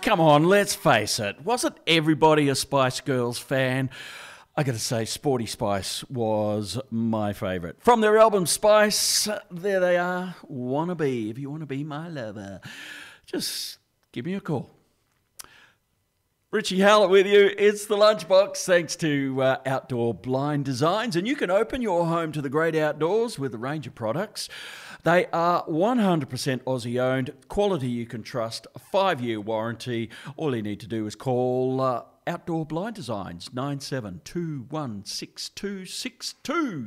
Come on, let's face it. Wasn't everybody a Spice Girls fan? I got to say, Sporty Spice was my favourite. From their album Spice, there they are. Wanna Be, if you want to be my lover. Just give me a call. Richie Howlett with you. It's the Lunchbox, thanks to Outdoor Blind Designs. And you can open your home to the great outdoors with a range of products. They are 100% Aussie owned, quality you can trust, a 5-year warranty. All you need to do is call Outdoor Blind Designs, 97216262,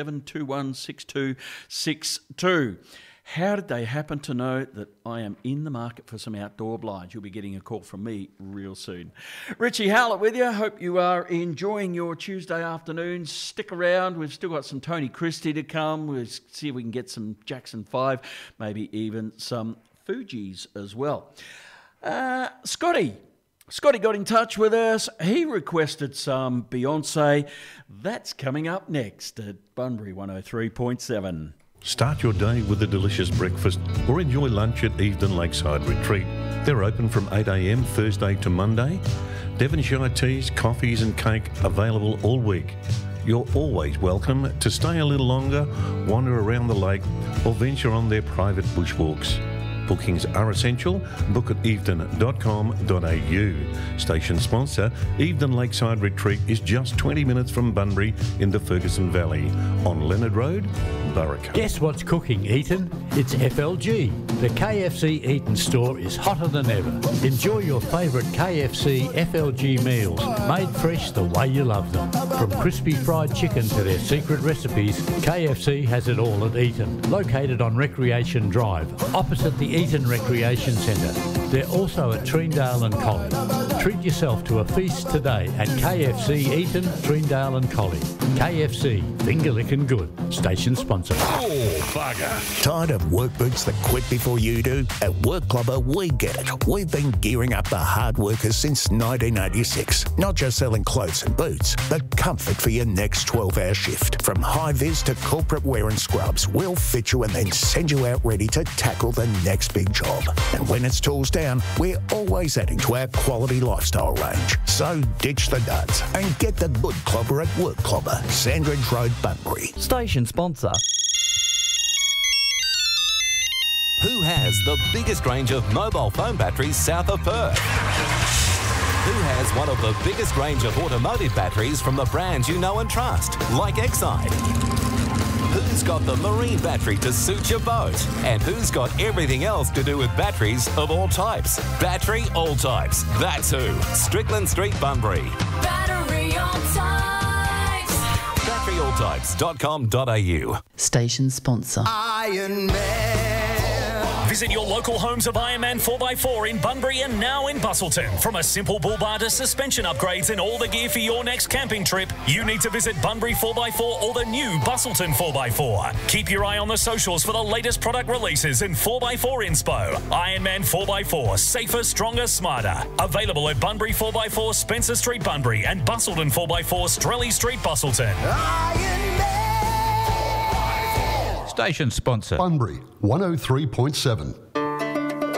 97216262. How did they happen to know that I am in the market for some outdoor blinds? You'll be getting a call from me real soon. Richie Howlett with you. Hope you are enjoying your Tuesday afternoons. Stick around. We've still got some Tony Christie to come. We'll see if we can get some Jackson 5, maybe even some Fugees as well. Scotty got in touch with us. He requested some Beyonce. That's coming up next at Bunbury 103.7. Start your day with a delicious breakfast or enjoy lunch at Evedon Lakeside Retreat. They're open from 8 a.m. Thursday to Monday. Devonshire teas, coffees and cake available all week. You're always welcome to stay a little longer, wander around the lake or venture on their private bushwalks. Bookings are essential. Book at evedon.com.au. Station sponsor, Evedon Lakeside Retreat is just 20 minutes from Bunbury in the Ferguson Valley on Leonard Road, Burrica. Guess what's cooking, Eaton? It's FLG. The KFC Eaton store is hotter than ever. Enjoy your favourite KFC FLG meals, made fresh the way you love them. From crispy fried chicken to their secret recipes, KFC has it all at Eaton. Located on Recreation Drive, opposite the Eaton Recreation Centre. They're also at Treendale and Collie. Treat yourself to a feast today at KFC Eaton, Treendale and Collie. KFC, finger licking good. Station sponsor. Oh, bugger. Tired of work boots that quit before you do? At Work Clubber, we get it. We've been gearing up the hard workers since 1986. Not just selling clothes and boots, but comfort for your next 12-hour shift. From high-vis to corporate wear and scrubs, we'll fit you and then send you out ready to tackle the next big job. And when it's tools down, we're always adding to our quality lifestyle range. So ditch the duds and get the good clobber at Work Clobber, Sandridge Road, Bunbury. Station sponsor. Who has the biggest range of mobile phone batteries south of Perth? Who has one of the biggest range of automotive batteries from the brands you know and trust, like Exide? Who's got the marine battery to suit your boat? And who's got everything else to do with batteries of all types? Battery All Types. That's who. Strickland Street, Bunbury. Battery All Types. BatteryAllTypes.com.au. Station sponsor. Iron Man. Visit your local homes of Ironman 4x4 in Bunbury and now in Busselton. From a simple bull bar to suspension upgrades and all the gear for your next camping trip, you need to visit Bunbury 4x4 or the new Busselton 4x4. Keep your eye on the socials for the latest product releases and 4x4 inspo. Ironman 4x4, safer, stronger, smarter. Available at Bunbury 4x4 Spencer Street, Bunbury and Busselton 4x4 Strelly Street, Busselton. Station sponsor. Bunbury 103.7.